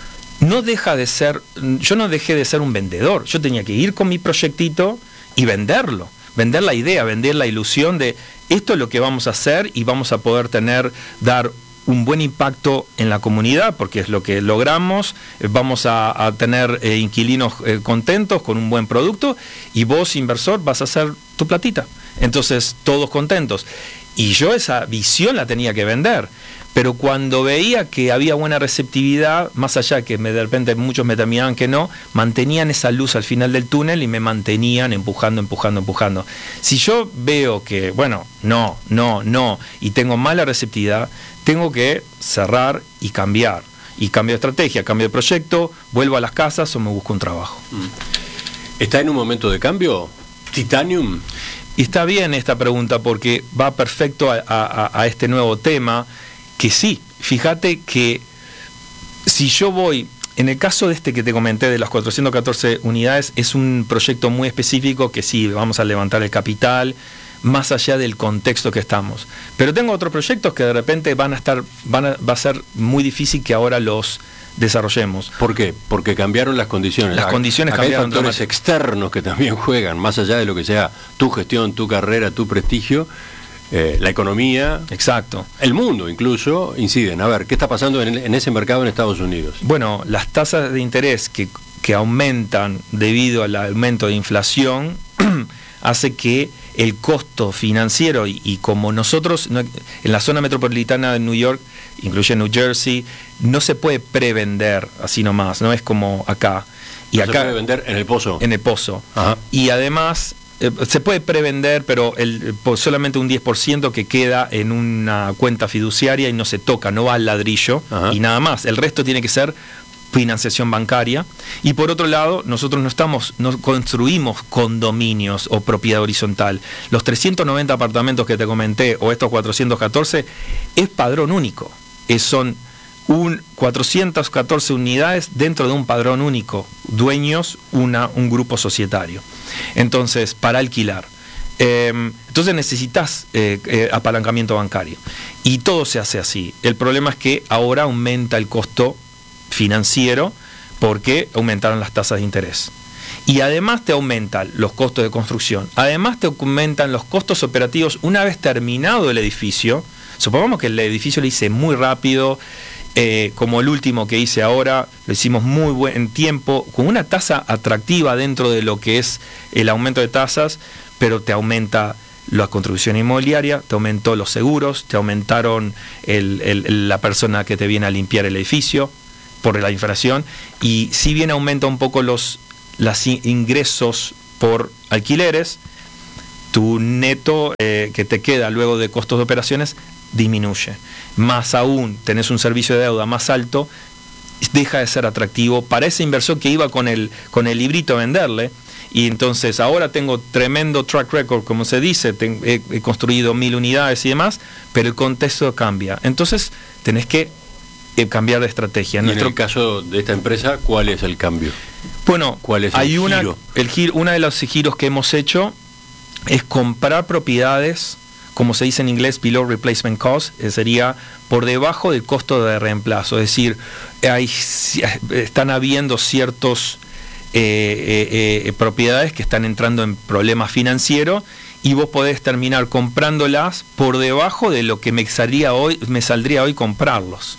No deja de ser, yo no dejé de ser un vendedor, yo tenía que ir con mi proyectito y venderlo. Vender la idea, vender la ilusión de esto es lo que vamos a hacer y vamos a poder tener, dar un buen impacto en la comunidad, porque es lo que logramos, vamos a, a tener eh, inquilinos eh, contentos con un buen producto, y vos, inversor, vas a hacer tu platita. Entonces, todos contentos. Y yo esa visión la tenía que vender. Pero cuando veía que había buena receptividad, más allá que me, de repente muchos me terminaban que no, mantenían esa luz al final del túnel y me mantenían empujando, empujando, empujando. Si yo veo que, bueno, no, no, no, y tengo mala receptividad, tengo que cerrar y cambiar. Y cambio de estrategia, cambio de proyecto, vuelvo a las casas o me busco un trabajo. ¿Está en un momento de cambio? ¿Titanium? Y está bien esta pregunta porque va perfecto a, a, a este nuevo tema, que sí, fíjate que si yo voy, en el caso de este que te comenté de las cuatrocientas catorce unidades, es un proyecto muy específico que sí, vamos a levantar el capital, más allá del contexto que estamos. Pero tengo otros proyectos que de repente van a estar, van a, va a ser muy difícil que ahora los desarrollemos. ¿Por qué? Porque cambiaron las condiciones. Las condiciones Acá cambiaron. Hay factores externos que también juegan, más allá de lo que sea tu gestión, tu carrera, tu prestigio. Eh, la economía, exacto, el mundo incluso inciden. A ver, ¿qué está pasando en, en ese mercado en Estados Unidos? Bueno, las tasas de interés que, que aumentan debido al aumento de inflación hace que el costo financiero, y, y como nosotros no, en la zona metropolitana de New York, incluye New Jersey, no se puede prevender así nomás, no es como acá. Y no acá se puede vender en el pozo. En el pozo. Ajá. Y además eh, se puede prevender, pero el, solamente un diez por ciento que queda en una cuenta fiduciaria y no se toca, no va al ladrillo. Ajá. Y nada más. El resto tiene que ser financiación bancaria. Y por otro lado, nosotros no estamos, no construimos condominios o propiedad horizontal. Los trescientos noventa apartamentos que te comenté, o estos cuatrocientos catorce, es padrón único. Es, son un cuatrocientas catorce unidades dentro de un padrón único, dueños, una, un grupo societario. Entonces, para alquilar. Eh, entonces necesitas eh, eh, apalancamiento bancario. Y todo se hace así. El problema es que ahora aumenta el costo financiero porque aumentaron las tasas de interés. Y además te aumentan los costos de construcción. Además te aumentan los costos operativos una vez terminado el edificio, Supongamos que el edificio lo hice muy rápido, eh, como el último que hice ahora, lo hicimos muy buen tiempo, con una tasa atractiva dentro de lo que es el aumento de tasas, pero te aumenta la contribución inmobiliaria, te aumentó los seguros, te aumentaron el, el, la persona que te viene a limpiar el edificio por la inflación, y si bien aumenta un poco los, los ingresos por alquileres, tu neto eh, que te queda luego de costos de operaciones disminuye. Más aún, tenés un servicio de deuda más alto, deja de ser atractivo para ese inversor que iba con el, con el librito a venderle. Y entonces ahora tengo tremendo track record, como se dice, ten, he, he construido mil unidades y demás, pero el contexto cambia. Entonces tenés que eh, cambiar de estrategia. En Nuestro nuestro caso de esta empresa, ¿cuál es el cambio? Bueno, ¿cuál es hay el una, giro? el giro, una de los giros que hemos hecho es comprar propiedades, como se dice en inglés, below replacement cost, eh, sería por debajo del costo de reemplazo. Es decir, hay, están habiendo ciertos Eh, eh, eh, propiedades que están entrando en problemas financieros y vos podés terminar comprándolas por debajo de lo que me saldría hoy, me saldría hoy comprarlos.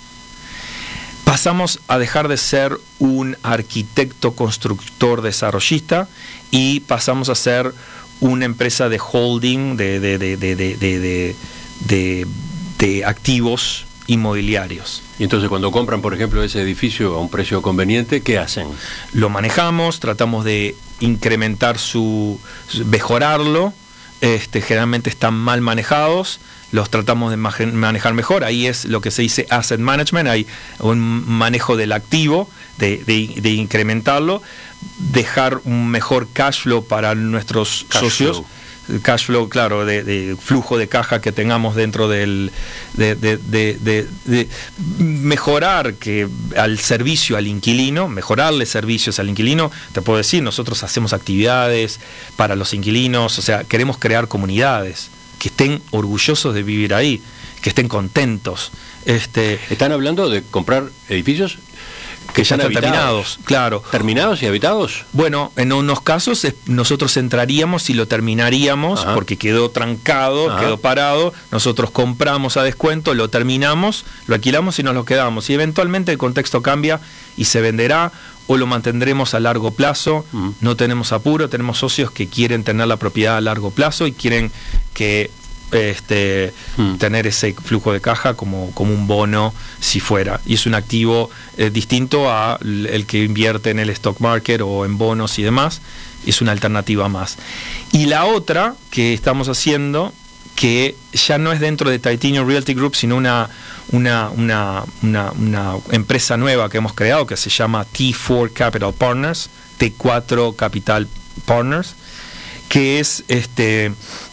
Pasamos a dejar de ser un arquitecto, constructor, desarrollista y pasamos a ser una empresa de holding de, de, de, de, de, de, de, de activos inmobiliarios. Y entonces cuando compran, por ejemplo, ese edificio a un precio conveniente, ¿qué hacen? Lo manejamos, tratamos de incrementar su, mejorarlo, este, generalmente están mal manejados, los tratamos de manejar mejor, ahí es lo que se dice asset management, hay un manejo del activo, de, de, de incrementarlo, dejar un mejor cash flow para nuestros cash socios. Flow. Cash flow, claro, de, de flujo de caja que tengamos dentro del de, de, de, de, de mejorar que al servicio al inquilino, mejorarle servicios al inquilino. Te puedo decir, nosotros hacemos actividades para los inquilinos, o sea, queremos crear comunidades que estén orgullosos de vivir ahí, que estén contentos. Este, ¿Están hablando de comprar edificios que ya están terminados, claro. ¿Terminados y habitados? Bueno, en unos casos eh, nosotros entraríamos y lo terminaríamos. Ajá. Porque quedó trancado, Ajá. quedó parado, nosotros compramos a descuento, lo terminamos, lo alquilamos y nos lo quedamos. Y eventualmente el contexto cambia y se venderá o lo mantendremos a largo plazo. Uh-huh. No tenemos apuro, tenemos socios que quieren tener la propiedad a largo plazo y quieren que este hmm. tener ese flujo de caja como, como un bono si fuera, y es un activo eh, distinto a el que invierte en el stock market o en bonos y demás, es una alternativa más. Y la otra que estamos haciendo, que ya no es dentro de Titanium Realty Group, sino una, una, una, una, una empresa nueva que hemos creado que se llama T cuatro Capital Partners, T cuatro Capital Partners, que es este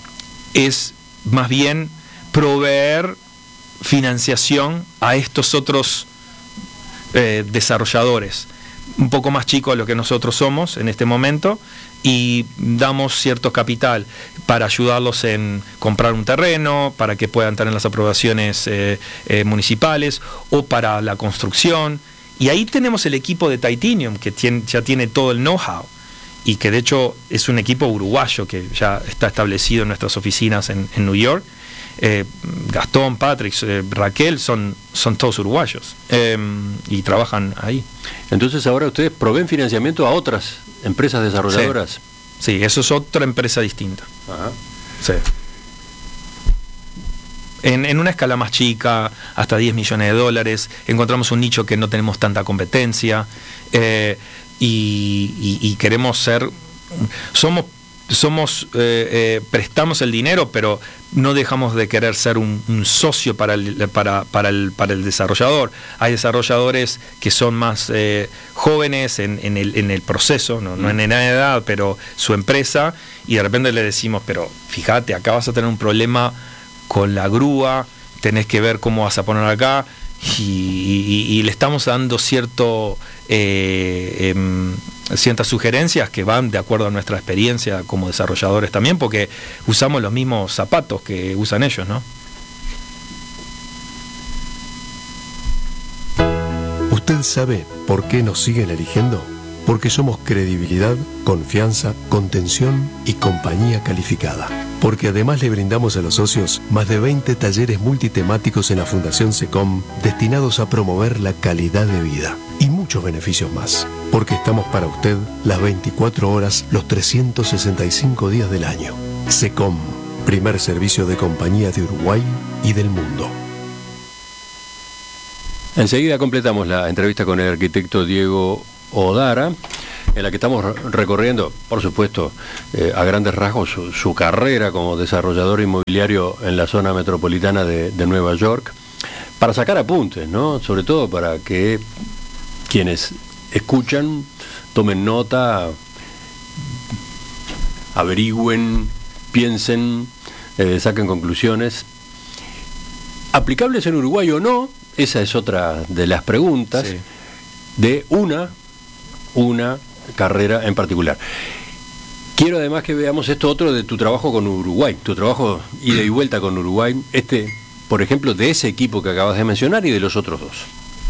es más bien proveer financiación a estos otros eh, desarrolladores, un poco más chicos de lo que nosotros somos en este momento, y damos cierto capital para ayudarlos en comprar un terreno, para que puedan tener las aprobaciones eh, eh, municipales o para la construcción. Y ahí tenemos el equipo de Titanium, que tiene, ya tiene todo el know-how, y que de hecho es un equipo uruguayo que ya está establecido en nuestras oficinas en, en New York. Eh, Gastón, Patrick, eh, Raquel son, son todos uruguayos eh, y trabajan ahí. Entonces ahora ustedes proveen financiamiento a otras empresas desarrolladoras. Sí, sí, eso es otra empresa distinta. Ajá. Sí. En, en una escala más chica, hasta diez millones de dólares, encontramos un nicho que no tenemos tanta competencia. Eh, Y, y, y queremos ser, somos, somos eh, eh, prestamos el dinero, pero no dejamos de querer ser un, un socio para el, para, para, el, para el desarrollador. Hay desarrolladores que son más eh, jóvenes en, en, el, en el proceso, no, no en la edad, pero su empresa, y de repente le decimos, pero fíjate, acá vas a tener un problema con la grúa, tenés que ver cómo vas a poner acá. Y, y, y le estamos dando cierto eh, eh, ciertas sugerencias que van de acuerdo a nuestra experiencia como desarrolladores también, porque usamos los mismos zapatos que usan ellos, ¿no? ¿Usted sabe por qué nos siguen eligiendo? porque somos credibilidad, confianza, contención y compañía calificada. Porque además le brindamos a los socios más de veinte talleres multitemáticos en la Fundación SECOM destinados a promover la calidad de vida. Y muchos beneficios más. Porque estamos para usted las veinticuatro horas, los trescientos sesenta y cinco días del año. SECOM, primer servicio de compañía de Uruguay y del mundo. Enseguida completamos la entrevista con el arquitecto Diego Odara, en la que estamos recorriendo, por supuesto, eh, a grandes rasgos su, su carrera como desarrollador inmobiliario en la zona metropolitana de, de Nueva York, para sacar apuntes, ¿no? Sobre todo para que quienes escuchan tomen nota, averigüen, piensen, eh, saquen conclusiones. ¿Aplicables en Uruguay o no? Esa es otra de las preguntas, sí, de una, una carrera en particular. Quiero además que veamos esto otro de tu trabajo con Uruguay, tu trabajo ida y vuelta con Uruguay, este, por ejemplo, de ese equipo que acabas de mencionar y de los otros dos.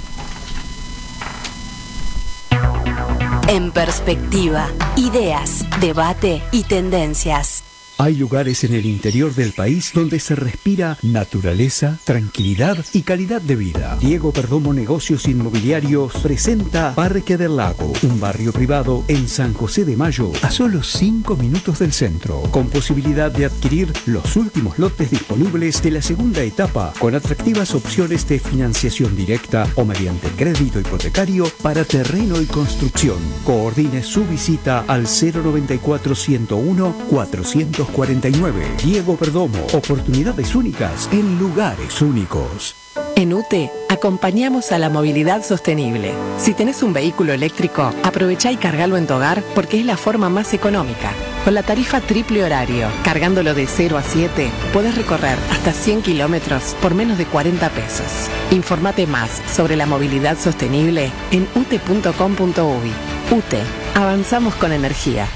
En perspectiva, ideas, debate y tendencias. Hay lugares en el interior del país donde se respira naturaleza, tranquilidad y calidad de vida. Diego Perdomo Negocios Inmobiliarios presenta Parque del Lago, un barrio privado en San José de Mayo, a solo cinco minutos del centro, con posibilidad de adquirir los últimos lotes disponibles de la segunda etapa, con atractivas opciones de financiación directa o mediante crédito hipotecario para terreno y construcción. Coordine su visita al cero noventa y cuatro, ciento uno, cuatrocientos cuarenta y nueve. Diego Perdomo, oportunidades únicas en lugares únicos. En U T E acompañamos a la movilidad sostenible. Si tenés un vehículo eléctrico, aprovechá y cargalo en tu hogar porque es la forma más económica. Con la tarifa triple horario, cargándolo de cero a siete, podés recorrer hasta cien kilómetros por menos de cuarenta pesos. Informate más sobre la movilidad sostenible en u t e punto com punto u y. U T E, avanzamos con energía.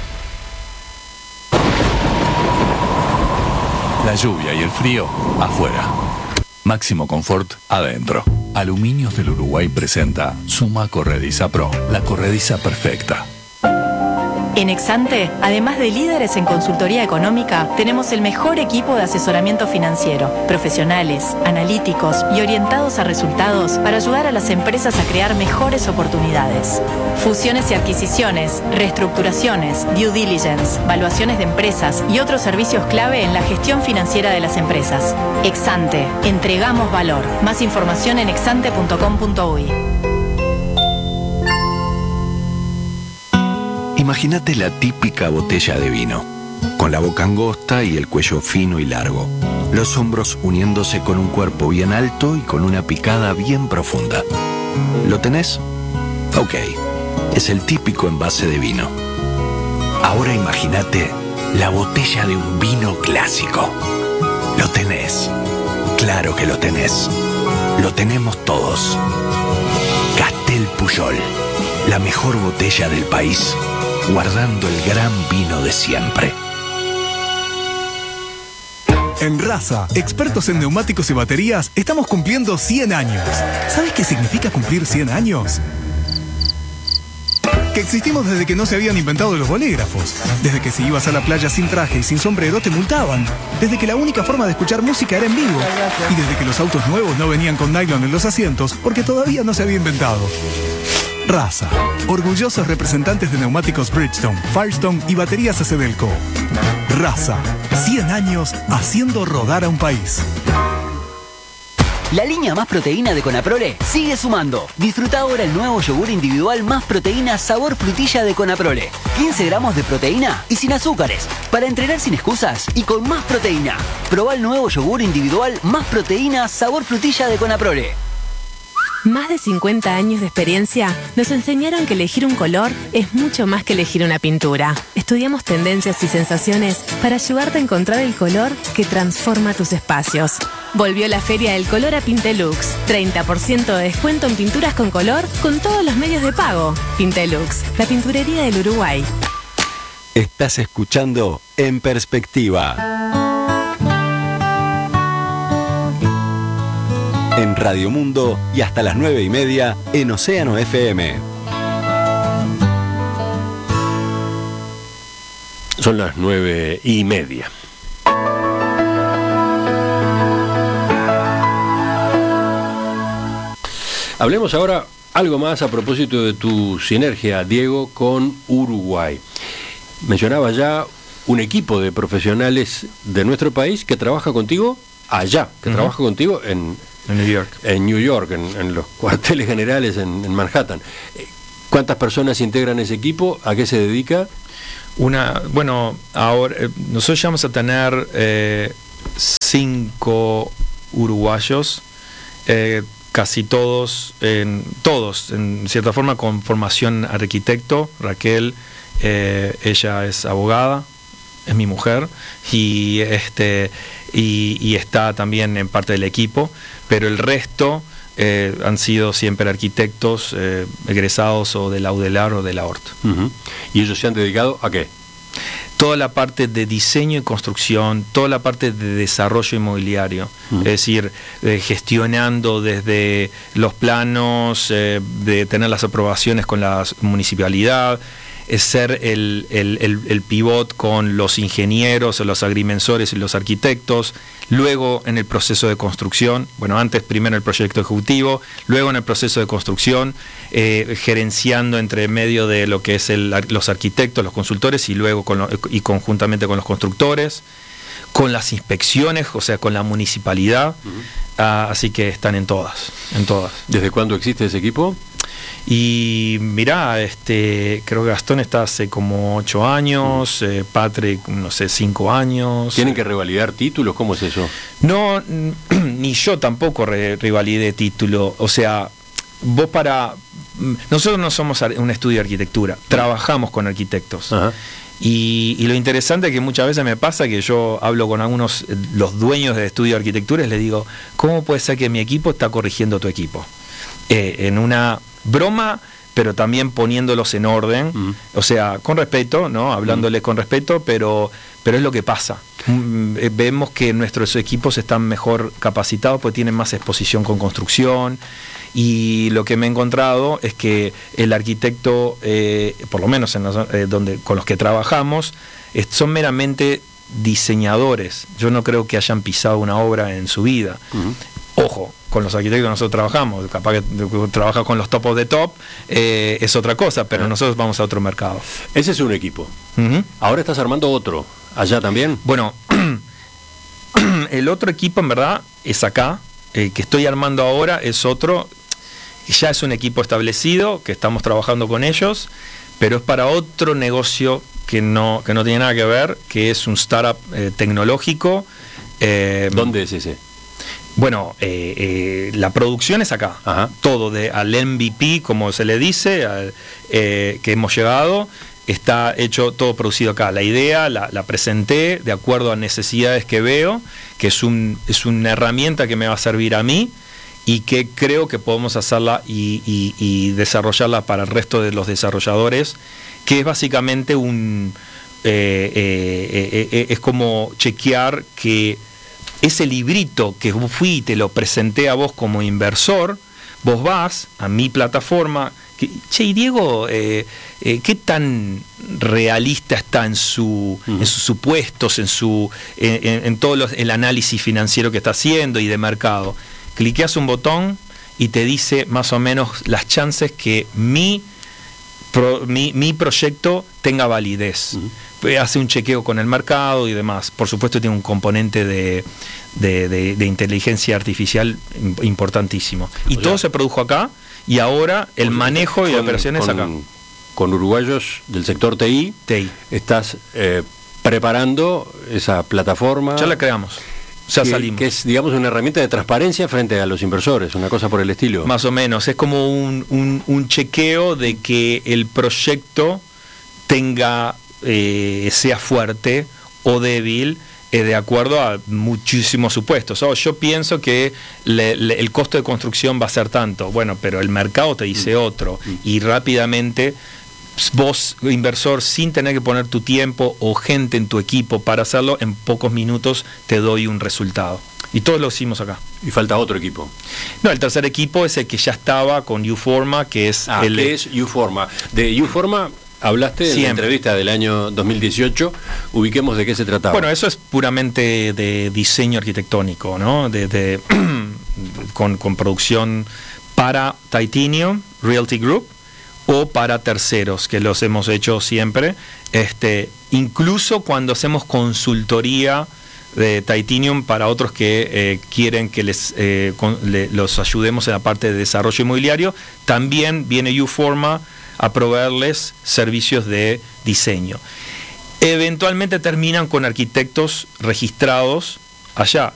La lluvia y el frío afuera. Máximo confort adentro. Aluminios del Uruguay presenta Suma Corrediza Pro, la corrediza perfecta. En Exante, además de líderes en consultoría económica, tenemos el mejor equipo de asesoramiento financiero, profesionales, analíticos y orientados a resultados para ayudar a las empresas a crear mejores oportunidades. Fusiones y adquisiciones, reestructuraciones, due diligence, valuaciones de empresas y otros servicios clave en la gestión financiera de las empresas. Exante, entregamos valor. Más información en exante punto com punto u y. Imagínate la típica botella de vino, con la boca angosta y el cuello fino y largo, los hombros uniéndose con un cuerpo bien alto y con una picada bien profunda. ¿Lo tenés? Ok, es el típico envase de vino. Ahora imagínate la botella de un vino clásico. ¿Lo tenés? Claro que lo tenés. Lo tenemos todos. Castel Pujol, la mejor botella del país, guardando el gran vino de siempre. En Raza, expertos en neumáticos y baterías, estamos cumpliendo cien años. ¿Sabes qué significa cumplir cien años? Que existimos desde que no se habían inventado los bolígrafos. Desde que si ibas a la playa sin traje y sin sombrero te multaban. Desde que la única forma de escuchar música era en vivo. Y desde que los autos nuevos no venían con nylon en los asientos porque todavía no se había inventado. Raza, orgullosos representantes de neumáticos Bridgestone, Firestone y baterías Acedelco. Raza, cien años haciendo rodar a un país. La línea Más Proteína de Conaprole sigue sumando. Disfruta ahora el nuevo yogur individual Más Proteína sabor frutilla de Conaprole. quince gramos de proteína y sin azúcares. Para entrenar sin excusas y con más proteína. Probá el nuevo yogur individual Más Proteína sabor frutilla de Conaprole. Más de cincuenta años de experiencia nos enseñaron que elegir un color es mucho más que elegir una pintura. Estudiamos tendencias y sensaciones para ayudarte a encontrar el color que transforma tus espacios. Volvió la Feria del Color a Pintelux. treinta por ciento de descuento en pinturas con color con todos los medios de pago. Pintelux, la pinturería del Uruguay. Estás escuchando En Perspectiva. En Radio Mundo y hasta las nueve y media en Océano F M. Son las nueve y media. Hablemos ahora algo más a propósito de tu sinergia, Diego, con Uruguay. Mencionaba ya un equipo de profesionales de nuestro país que trabaja contigo allá, que uh-huh. trabaja contigo en, en New York, en, New York, en, en los cuarteles generales en, en Manhattan. ¿Cuántas personas integran ese equipo? ¿A qué se dedica? Una, bueno, ahora eh, nosotros ya vamos a tener eh, cinco uruguayos, eh, casi todos, en, todos, en cierta forma, con formación arquitecto. Raquel, eh, ella es abogada, es mi mujer, y este y, y está también en parte del equipo, pero el resto eh, han sido siempre arquitectos eh, egresados o de la UDELAR o de la O R T. Uh-huh. ¿Y ellos se han dedicado a qué? Toda la parte de diseño y construcción, toda la parte de desarrollo inmobiliario, uh-huh. es decir, eh, gestionando desde los planos, eh, de tener las aprobaciones con la municipalidad, es ser el, el, el, el pivot con los ingenieros, los agrimensores y los arquitectos, luego en el proceso de construcción, bueno, antes primero el proyecto ejecutivo, luego en el proceso de construcción, eh, gerenciando entre medio de lo que es el, los arquitectos, los consultores y luego con lo, y conjuntamente con los constructores, con las inspecciones, o sea, con la municipalidad, uh-huh. ah, así que están en todas, en todas. ¿Desde cuándo existe ese equipo? Y mirá, este, creo que Gastón está hace como ocho años, eh, Patrick, no sé, cinco años. ¿Tienen que revalidar títulos? ¿Cómo es eso? No, ni yo tampoco re, revalidé título. O sea, vos para... Nosotros no somos un estudio de arquitectura, trabajamos con arquitectos. Ajá. Y, y lo interesante es que muchas veces me pasa que yo hablo con algunos, los dueños de estudio de arquitectura, y les digo, ¿cómo puede ser que mi equipo está corrigiendo tu equipo? Eh, en una broma, pero también poniéndolos en orden, mm. o sea, con respeto, ¿no? Hablándoles mm. con respeto, pero, pero es lo que pasa. Mm, vemos que nuestros equipos están mejor capacitados porque tienen más exposición con construcción, y lo que me he encontrado es que el arquitecto, eh, por lo menos en los, eh, donde, con los que trabajamos, eh, son meramente diseñadores. Yo no creo que hayan pisado una obra en su vida. Mm. Ojo, con los arquitectos que nosotros trabajamos, capaz que trabajas con los top of the top, eh, es otra cosa, pero ah. nosotros vamos a otro mercado. Ese es un equipo. Uh-huh. Ahora estás armando otro, ¿allá también? Bueno, el otro equipo en verdad es acá, el que estoy armando ahora es otro, ya es un equipo establecido, que estamos trabajando con ellos, pero es para otro negocio que no, que no tiene nada que ver, que es un startup eh, tecnológico. Eh, ¿Dónde es ese? Bueno, eh, eh, la producción es acá. Ajá. Todo de, al M V P, como se le dice, al, eh, que hemos llegado, está hecho todo producido acá. La idea la, la presenté de acuerdo a necesidades que veo, que es, un, es una herramienta que me va a servir a mí y que creo que podemos hacerla y, y, y desarrollarla para el resto de los desarrolladores, que es básicamente un... Eh, eh, eh, eh, es como chequear que ese librito que fui y te lo presenté a vos como inversor, vos vas a mi plataforma, que, che, y Diego, eh, eh, ¿qué tan realista está en, su, uh-huh. en sus supuestos, en, su, en, en todo los, el análisis financiero que está haciendo y de mercado? Cliqueas un botón y te dice más o menos las chances que mi, pro, mi, mi proyecto tenga validez. Uh-huh. Hace un chequeo con el mercado y demás. Por supuesto tiene un componente de, de, de, de inteligencia artificial importantísimo. Y o todo sea, se produjo acá, y ahora el manejo con, y operaciones con, acá. Con uruguayos del sector T I, T I. estás eh, preparando esa plataforma. Ya la creamos. Ya que, salimos. Que es, digamos, una herramienta de transparencia frente a los inversores, una cosa por el estilo. Más o menos. Es como un, un, un chequeo de que el proyecto tenga... Eh, sea fuerte o débil eh, de acuerdo a muchísimos supuestos. Oh, yo pienso que le, le, el costo de construcción va a ser tanto, bueno, pero el mercado te dice mm. otro, mm. y rápidamente vos, inversor, sin tener que poner tu tiempo o gente en tu equipo para hacerlo, en pocos minutos te doy un resultado. Y todos lo hicimos acá. Y falta otro equipo. No, el tercer equipo es el que ya estaba con Uforma, que es ah, el... ¿qué es Uforma? De Uforma Hablaste en la Siempre. entrevista del año dos mil dieciocho, ubiquemos de qué se trataba. Bueno, eso es puramente de diseño arquitectónico, ¿no? De, de con, con producción para Titanium Realty Group o para terceros, que los hemos hecho siempre. Este, incluso cuando hacemos consultoría de Titanium para otros que eh, quieren que les eh, con, le, los ayudemos en la parte de desarrollo inmobiliario, también viene Uforma a proveerles servicios de diseño. Eventualmente terminan con arquitectos registrados allá.